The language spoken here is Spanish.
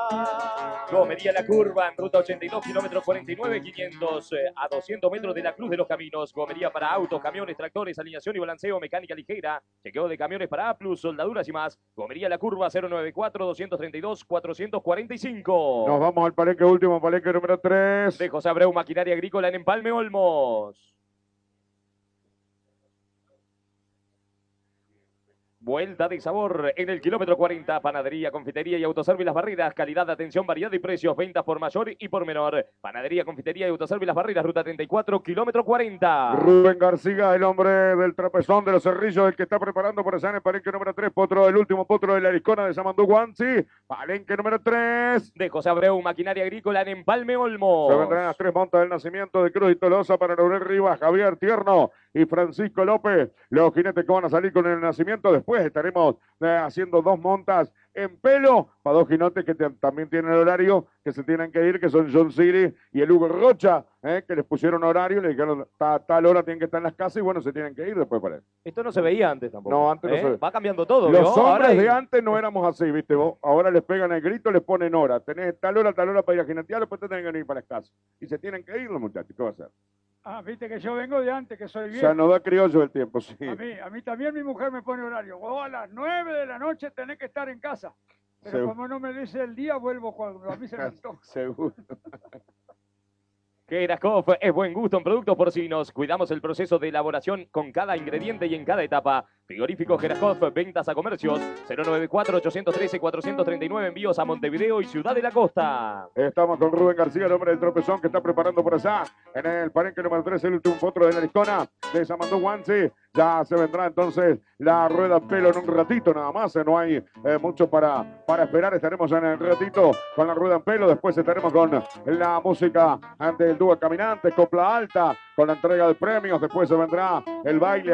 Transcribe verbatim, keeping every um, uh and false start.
Gomería La Curva, en ruta ochenta y dos, kilómetro cuarenta y nueve, quinientos eh, a doscientos metros de la Cruz de los Caminos. Gomería para autos, camiones, tractores, alineación y balanceo, mecánica ligera, chequeo de camiones para A plus, soldaduras y más. Gomería La Curva, cero noventa y cuatro, doscientos treinta y dos, cuatrocientos cuarenta y cinco. Nos vamos al palenque último, palenque número tres. De José Abreu, maquinaria agrícola en Empalme Olmos. Vuelta de sabor en el kilómetro cuarenta. Panadería, confitería y autoservicio Las Barreras. Calidad, atención, variedad y precios. Ventas por mayor y por menor. Panadería, confitería y autoservicio Las Barreras. Ruta treinta y cuatro, kilómetro cuarenta. Rubén García, el hombre del trapezón de los cerrillos, el que está preparando por allá en el palenque número tres. Potro, el último potro de la Ariscona de Samandú Guanzi. Palenque número tres. De José Abreu, maquinaria agrícola en Empalme Olmos. Se vendrán las tres montas del nacimiento de Cruz y Tolosa para Laurel Rivas, Javier Tierno y Francisco López. Los jinetes que van a salir con el nacimiento. Después estaremos eh, haciendo dos montas en pelo para dos jinetes que te, también tienen horario, que se tienen que ir, que son John City y el Hugo Rocha, eh, que les pusieron horario, le dijeron a tal hora tienen que estar en las casas y bueno, se tienen que ir después para él. Esto no se veía antes tampoco. No, antes ¿Eh? no se veía. Va cambiando todo. Los ¿vio? hombres Ahora hay... de antes no éramos así, ¿viste vos? Ahora les pegan el grito, les ponen hora. Tenés tal hora, tal hora para ir a jinetear, después te tienen que venir para las casas. Y se tienen que ir los muchachos, ¿qué va a hacer? Ah, viste que yo vengo de antes, que soy O viejo. sea, nos da criollo el tiempo, sí. A mí, a mí también mi mujer me pone horario. Vos a las nueve de la noche tenés que estar en casa. Pero Seguro. como no me dice el día, vuelvo cuando a mí se me antoja. Seguro. Keraskov es buen gusto en productos porcinos. Cuidamos el proceso de elaboración con cada ingrediente y en cada etapa. Frigorífico Keraskov, ventas a comercios. cero noventa y cuatro, ochocientos trece, cuatrocientos treinta y nueve, envíos a Montevideo y Ciudad de la Costa. Estamos con Rubén García, el hombre del tropezón que está preparando por allá. En el palenque número tres, el último potro de la Ariscona de Samandú Guanzi. Ya se vendrá entonces la rueda en pelo en un ratito nada más. No hay eh, mucho para, para esperar. Estaremos en el ratito con la rueda en pelo. Después estaremos con la música del dúo Caminante, copla alta, con la entrega de premios. Después se vendrá el baile.